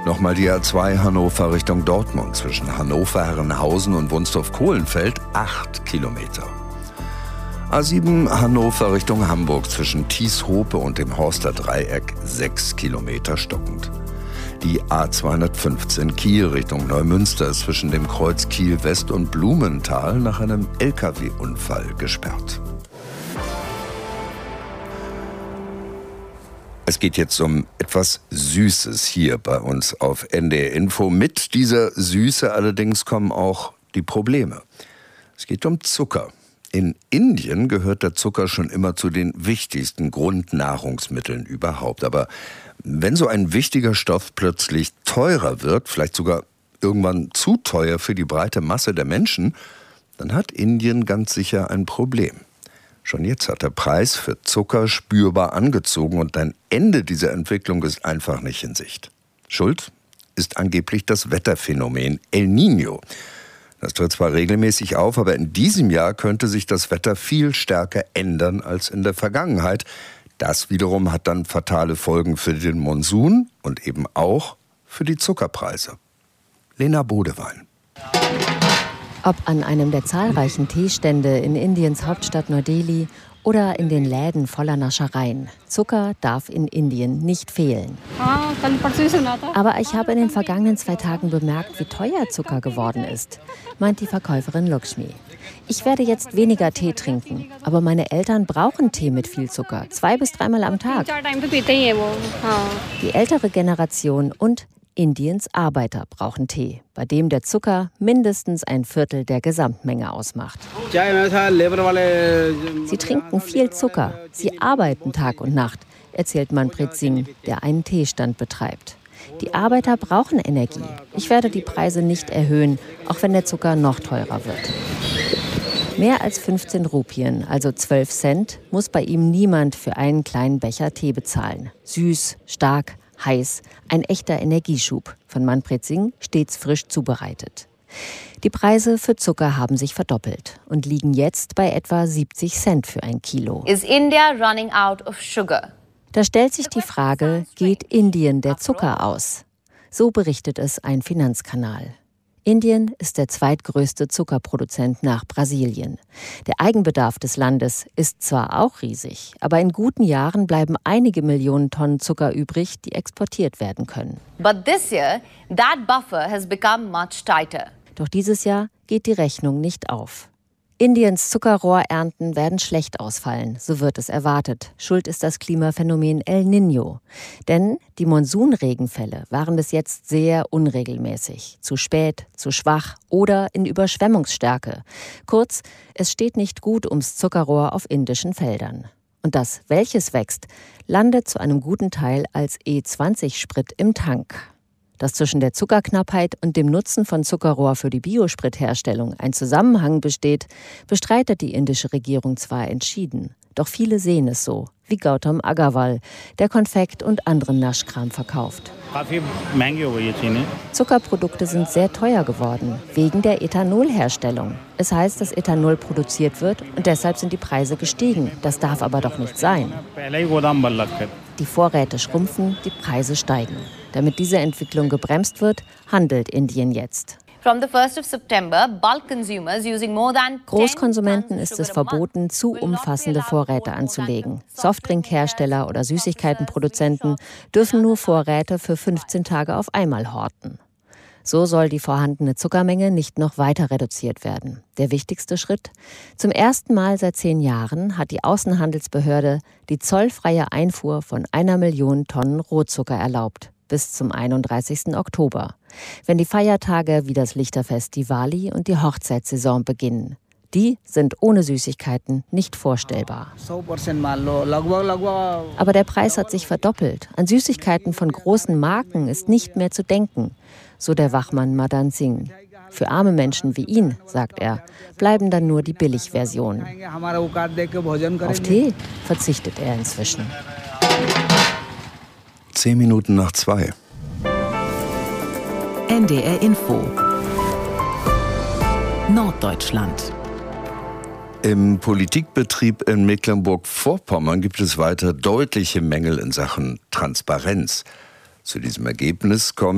Nochmal die A2 Hannover Richtung Dortmund. Zwischen Hannover-Herrenhausen und Wunstorf-Kohlenfeld 8 Kilometer. A7 Hannover Richtung Hamburg. Zwischen Thieshope und dem Horster Dreieck 6 Kilometer stockend. Die A215 Kiel Richtung Neumünster ist zwischen dem Kreuz Kiel-West und Blumenthal nach einem LKW-Unfall gesperrt. Es geht jetzt um etwas Süßes hier bei uns auf NDR Info. Mit dieser Süße allerdings kommen auch die Probleme. Es geht um Zucker. In Indien gehört der Zucker schon immer zu den wichtigsten Grundnahrungsmitteln überhaupt. Aber wenn so ein wichtiger Stoff plötzlich teurer wird, vielleicht sogar irgendwann zu teuer für die breite Masse der Menschen, dann hat Indien ganz sicher ein Problem. Schon jetzt hat der Preis für Zucker spürbar angezogen und ein Ende dieser Entwicklung ist einfach nicht in Sicht. Schuld ist angeblich das Wetterphänomen El Niño. Das tritt zwar regelmäßig auf, aber in diesem Jahr könnte sich das Wetter viel stärker ändern als in der Vergangenheit. Das wiederum hat dann fatale Folgen für den Monsun und eben auch für die Zuckerpreise. Lena Bodewein. Ob an einem der zahlreichen Teestände in Indiens Hauptstadt Neu-Delhi oder in den Läden voller Naschereien. Zucker darf in Indien nicht fehlen. Aber ich habe in den vergangenen 2 Tagen bemerkt, wie teuer Zucker geworden ist, meint die Verkäuferin Lakshmi. Ich werde jetzt weniger Tee trinken, aber meine Eltern brauchen Tee mit viel Zucker, 2 bis 3 Mal am Tag. Die ältere Generation und Indiens Arbeiter brauchen Tee, bei dem der Zucker mindestens 1/4 der Gesamtmenge ausmacht. Sie trinken viel Zucker, sie arbeiten Tag und Nacht, erzählt Manpreet Singh, der einen Teestand betreibt. Die Arbeiter brauchen Energie. Ich werde die Preise nicht erhöhen, auch wenn der Zucker noch teurer wird. Mehr als 15 Rupien, also 12 Cent, muss bei ihm niemand für einen kleinen Becher Tee bezahlen. Süß, stark, heiß, ein echter Energieschub. Von Manpreet Singh stets frisch zubereitet. Die Preise für Zucker haben sich verdoppelt und liegen jetzt bei etwa 70 Cent für ein Kilo. Is India running out of sugar? Da stellt sich die Frage, geht Indien der Zucker aus? So berichtet es ein Finanzkanal. Indien ist der zweitgrößte Zuckerproduzent nach Brasilien. Der Eigenbedarf des Landes ist zwar auch riesig, aber in guten Jahren bleiben einige Millionen Tonnen Zucker übrig, die exportiert werden können. But this year, that buffer has become much tighter. Doch dieses Jahr geht die Rechnung nicht auf. Indiens Zuckerrohrernten werden schlecht ausfallen, so wird es erwartet. Schuld ist das Klimaphänomen El Niño. Denn die Monsunregenfälle waren bis jetzt sehr unregelmäßig. Zu spät, zu schwach oder in Überschwemmungsstärke. Kurz, es steht nicht gut ums Zuckerrohr auf indischen Feldern. Und das, welches wächst, landet zu einem guten Teil als E20-Sprit im Tank. Dass zwischen der Zuckerknappheit und dem Nutzen von Zuckerrohr für die Biospritherstellung ein Zusammenhang besteht, bestreitet die indische Regierung zwar entschieden. Doch viele sehen es so, wie Gautam Agarwal, der Konfekt und anderen Naschkram verkauft. Zuckerprodukte sind sehr teuer geworden, wegen der Ethanolherstellung. Es heißt, dass Ethanol produziert wird und deshalb sind die Preise gestiegen. Das darf aber doch nicht sein. Die Vorräte schrumpfen, die Preise steigen. Damit diese Entwicklung gebremst wird, handelt Indien jetzt. Großkonsumenten ist es verboten, zu umfassende Vorräte anzulegen. Softdrinkhersteller oder Süßigkeitenproduzenten dürfen nur Vorräte für 15 Tage auf einmal horten. So soll die vorhandene Zuckermenge nicht noch weiter reduziert werden. Der wichtigste Schritt? Zum ersten Mal seit 10 Jahren hat die Außenhandelsbehörde die zollfreie Einfuhr von 1 Million Tonnen Rohzucker erlaubt. Bis zum 31. Oktober, wenn die Feiertage wie das Lichterfest Diwali und die Hochzeitssaison beginnen. Die sind ohne Süßigkeiten nicht vorstellbar. Aber der Preis hat sich verdoppelt. An Süßigkeiten von großen Marken ist nicht mehr zu denken, so der Wachmann Madan Singh. Für arme Menschen wie ihn, sagt er, bleiben dann nur die Billigversionen. Auf Tee verzichtet er inzwischen. 10 Minuten nach 2. NDR Info. Norddeutschland. Im Politikbetrieb in Mecklenburg-Vorpommern gibt es weiter deutliche Mängel in Sachen Transparenz. Zu diesem Ergebnis kommt